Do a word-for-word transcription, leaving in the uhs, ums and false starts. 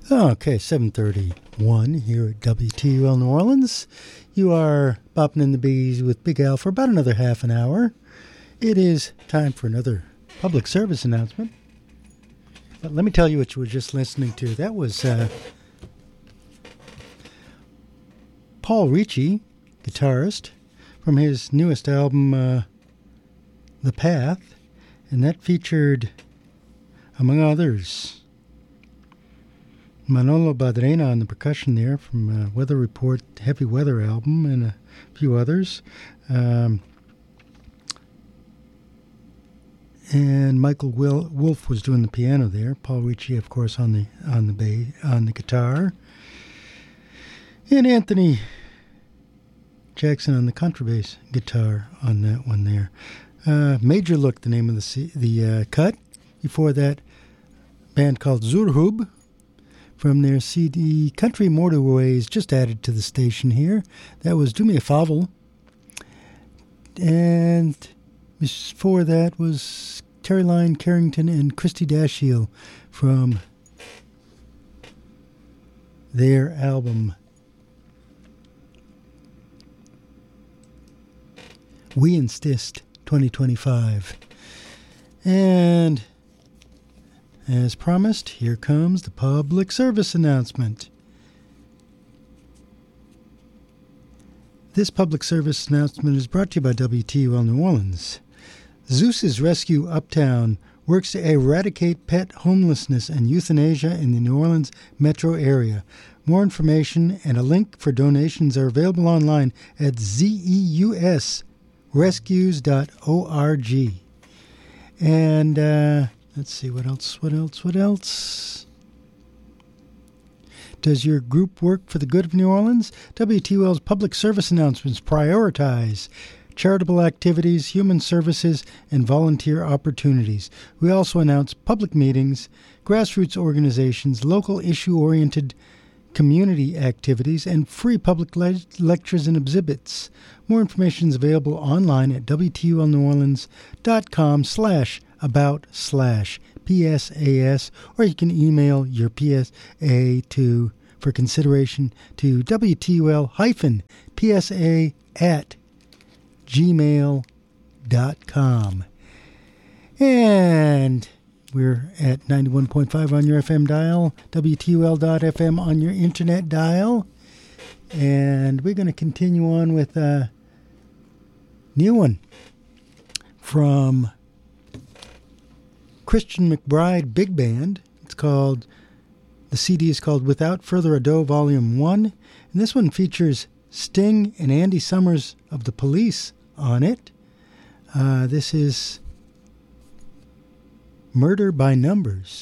Okay, seven thirty-one here at W T U L New Orleans. You are bopping in the bees with Big Al for about another half an hour. It is time for another public service announcement. But let me tell you what you were just listening to. That was uh, Paul Ricci, guitarist, from his newest album, uh, The Path. And that featured, among others, Manolo Badrena on the percussion there from uh, Weather Report Heavy Weather album, and a few others. Um, and Michael Will- Wolf was doing the piano there. Paul Ricci, of course, on the on the bass, on the guitar, and Anthony Jackson on the contrabass guitar on that one there. Uh, Major Look, the name of the C- the uh, cut. Before that, band called Zurhub, from their C D Country Motorways, just added to the station here. That was Do Me a Favor. And before that was Caroline Carrington and Christy Dashiell from their album We Insist twenty twenty-five. And as promised, here comes the public service announcement. This public service announcement is brought to you by W T U L New Orleans. Zeus's Rescue Uptown works to eradicate pet homelessness and euthanasia in the New Orleans metro area. More information and a link for donations are available online at zeus rescues dot org. And, uh... let's see, what else, what else, what else? Does your group work for the good of New Orleans? W T U L's public service announcements prioritize charitable activities, human services, and volunteer opportunities. We also announce public meetings, grassroots organizations, local issue-oriented community activities, and free public le- lectures and exhibits. More information is available online at W T U L New Orleans dot com slash about slash P S A S, or you can email your P S A to for consideration to W T U L hyphen P S A at gmail dot com. And we're at ninety-one point five on your F M dial, W T U L dot F M on your internet dial. And we're going to continue on with a new one from Christian McBride Big Band. It's called, the C D is called Without Further Ado Volume one. And this one features Sting and Andy Summers of the Police on it. Uh, this is Murder by Numbers.